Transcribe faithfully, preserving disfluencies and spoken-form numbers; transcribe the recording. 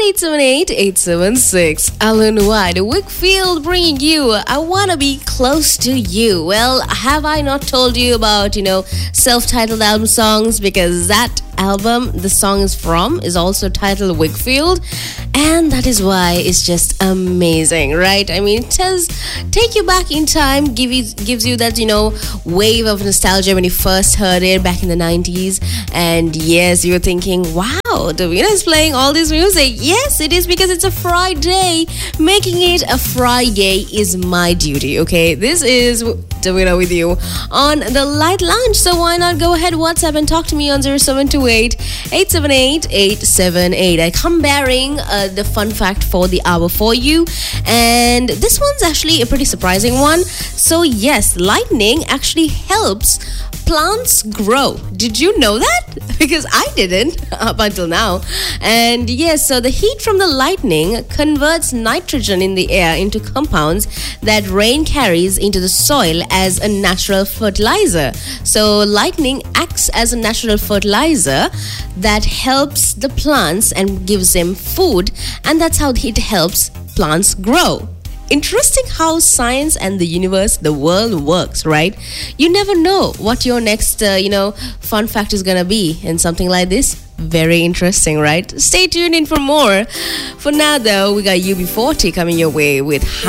eight seven eight, eight seven six. Alan White, Wickfield bringing you I Wanna Be Close to You. Well, have I not told you about, you know, self-titled album songs? Because that album the song is from is also titled Wickfield, and that is why it's just amazing, right? I mean, it does take you back in time, give you, gives you that, you know, wave of nostalgia when you first heard it back in the nineties. And yes, you were thinking, wow, Davina is playing all this music. Yes, it is, because it's a Friday. Making it a Friday is my duty, okay? This is Davina with you on the Light Lounge. So why not go ahead, WhatsApp, and talk to me on zero seven two eight, eight seven eight, eight seven eight. I come bearing uh, the fun fact for the hour for you. And this one's actually a pretty surprising one. So yes, lightning actually helps plants grow. Did you know that? Because I didn't up until now. And yes, so the heat from the lightning converts nitrogen in the air into compounds that rain carries into the soil as a natural fertilizer. So lightning acts as a natural fertilizer that helps the plants and gives them food, and that's how it helps plants grow. Interesting how science and the universe, the world works, right? You never know what your next, uh, you know, fun fact is gonna be, and something like this, very interesting, right? Stay tuned in for more. For now, though, we got U B forty coming your way with